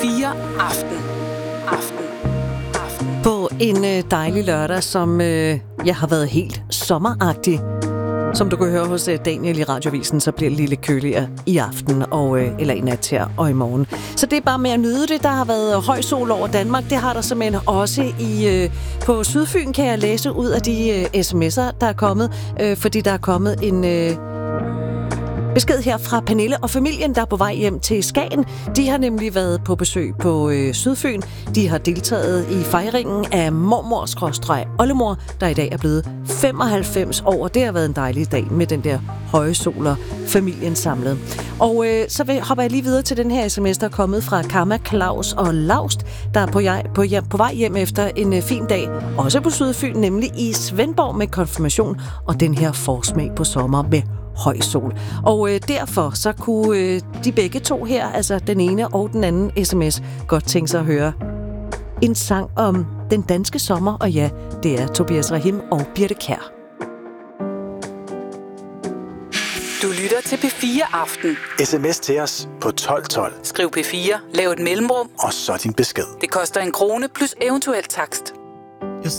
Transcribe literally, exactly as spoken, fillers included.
fire Aften. Aften. Aften. På en øh, dejlig lørdag, som øh, jeg har været helt sommeragtig. Som du kan høre hos øh, Daniel i Radiovisen, så bliver det lidt køligere i aften, og, øh, eller i nat her og i morgen. Så det er bare med at nyde det. Der har været høj sol over Danmark. Det har der simpelthen også i, øh, på Sydfyn, kan jeg læse ud af de øh, sms'er, der er kommet. Øh, fordi der er kommet en... Øh, Besked her fra Pernille og familien, der er på vej hjem til Skagen. De har nemlig været på besøg på øh, Sydfyn. De har deltaget i fejringen af mormor-oldemor, der i dag er blevet femoghalvfems år. Det har været en dejlig dag med den der høje sol og familien samlet. Og øh, så vil, hopper jeg lige videre til den her sms, der er kommet fra Kamma, Claus og Laust, der er på, jeg, på, hjem, på vej hjem efter en øh, fin dag. Også på Sydfyn, nemlig i Svendborg med konfirmation og den her forsmag på sommer med høj sol. Og øh, derfor så kunne øh, de begge to her, altså den ene og den anden sms, godt tænke sig at høre en sang om den danske sommer. Og ja, det er Tobias Rahim og Birthe Kjær. Du lytter til P fire Aften. Sms til os på tolv tolv. Skriv P fire, lav et mellemrum, Og så din besked. det koster en krone plus eventuel takst.